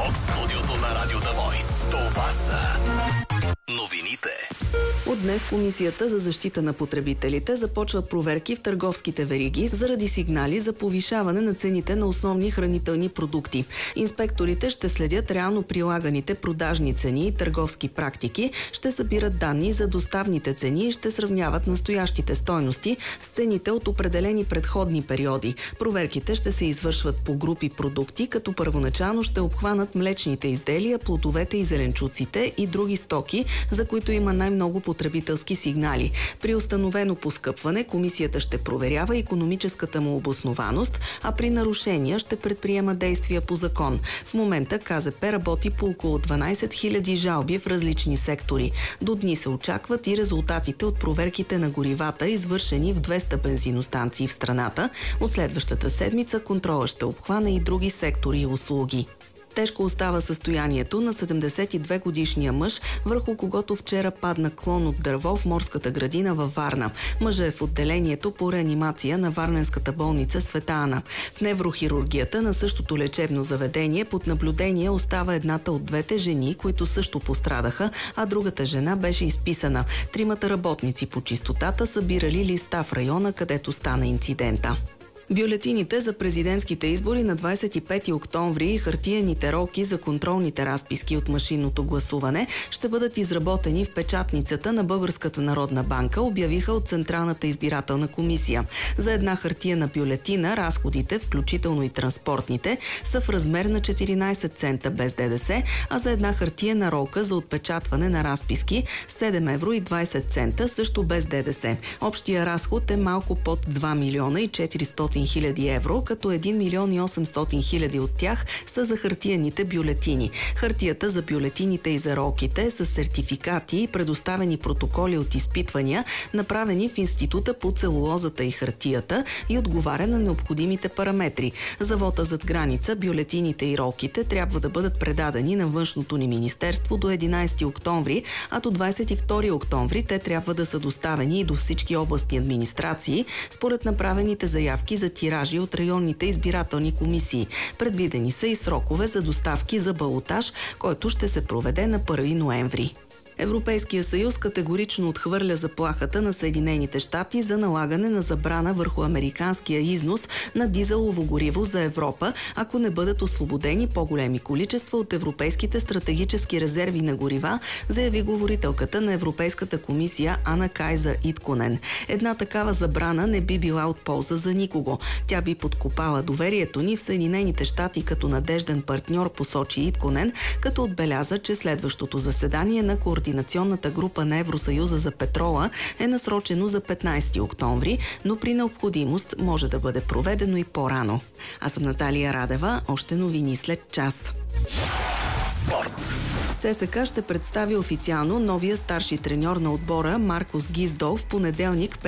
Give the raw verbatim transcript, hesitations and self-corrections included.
От студиото на Радио The Voice. Това са новините. От днес Комисията за защита на потребителите започва проверки в търговските вериги заради сигнали за повишаване на цените на основни хранителни продукти. Инспекторите ще следят реално прилаганите продажни цени и търговски практики, ще събират данни за доставните цени и ще сравняват настоящите стойности с цените от определени предходни периоди. Проверките ще се извършват по групи продукти, като първоначално ще обхванат млечните изделия, плодовете и зеленчуците и други стоки, за които има най-много потребителски сигнали. При установено поскъпване комисията ще проверява икономическата му обоснованост, а при нарушения ще предприема действия по закон. В момента КЗП работи по около дванайсет хиляди жалби в различни сектори. До дни се очакват и резултатите от проверките на горивата, извършени в двеста бензиностанции в страната. От следващата седмица контрола ще обхване и други сектори и услуги. Тежко остава състоянието на седемдесет и две годишния мъж, върху когото вчера падна клон от дърво в морската градина във Варна. Мъжът е в отделението по реанимация на варненската болница Света Ана. В неврохирургията на същото лечебно заведение под наблюдение остава едната от двете жени, които също пострадаха, а другата жена беше изписана. Тримата работници по чистотата събирали листа в района, където стана инцидента. Бюлетините за президентските избори на двайсет и пети октомври и хартиените ролки за контролните разписки от машинното гласуване ще бъдат изработени в печатницата на Българската народна банка, обявиха от Централната избирателна комисия. За една хартиена бюлетина разходите, включително и транспортните, са в размер на четиринайсет цента без ДДС, а за една хартиена ролка за отпечатване на разписки седем евро и двайсет цента, също без ДДС. Общия разход е малко под два милиона и четиристотин хиляди евро, като един милион и осемстотин хиляди от тях са за хартиените бюлетини. Хартията за бюлетините и за ролките с сертификати и предоставени протоколи от изпитвания, направени в Института по целулозата и хартията и отговаря на необходимите параметри. За вота зад граница бюлетините и ролките трябва да бъдат предадени на Външното ни министерство до единайсети октомври, а до двайсет и втори октомври те трябва да са доставени и до всички областни администрации, според направените заявки за тиражи от районните избирателни комисии. Предвидени са и срокове за доставки за балотаж, който ще се проведе на първи ноември. Европейския съюз категорично отхвърля заплахата на Съединените щати за налагане на забрана върху американския износ на дизелово гориво за Европа, ако не бъдат освободени по-големи количества от европейските стратегически резерви на горива, заяви говорителката на Европейската комисия Ана Кайза Итконен. Една такава забрана не би била от полза за никого. Тя би подкопала доверието ни в Съединените щати като надежден партньор, посочи Итконен, като отбеляза, че следващото заседание на Координационната група на Евросъюза за петрола е насрочено за петнайсети октомври, но при необходимост може да бъде проведено и по-рано. Аз съм Наталия Радева, още новини след час. Спорт. ЦСКА ще представи официално новия старши треньор на отбора Маркос Гиздол в понеделник,